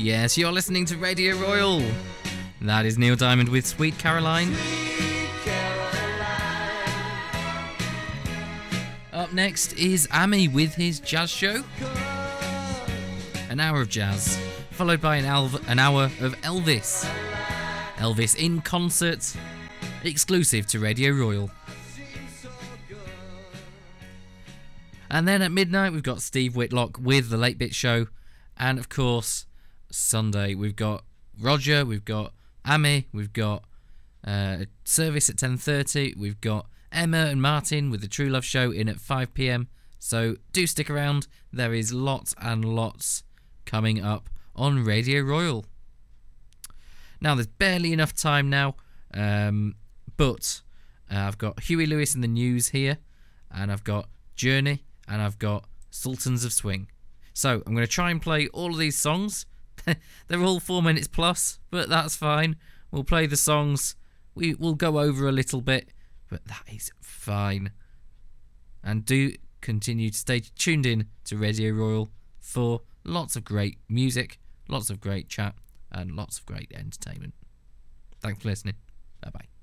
Yes, you're listening to Radio Royal. That is Neil Diamond with Sweet Caroline. Up next is Ami with his jazz show. An hour of jazz, followed by an hour of Elvis. Elvis in concert, exclusive to Radio Royal. And then at midnight, we've got Steve Whitlock with The Late Bit Show. And of course, Sunday, we've got Roger, we've got Ami, we've got service at 10:30, we've got Emma and Martin with the True Love Show in at 5 p.m. So do stick around. There is lots and lots coming up on Radio Royal. Now, there's barely enough time now, but I've got Huey Lewis in the news here, and I've got Journey, and I've got Sultans of Swing. So I'm going to try and play all of these songs. They're all 4 minutes plus, but that's fine. We'll play the songs. We'll go over a little bit, but that is fine. And do continue to stay tuned in to Radio Royal for lots of great music, lots of great chat, and lots of great entertainment. Thanks for listening. Bye-bye.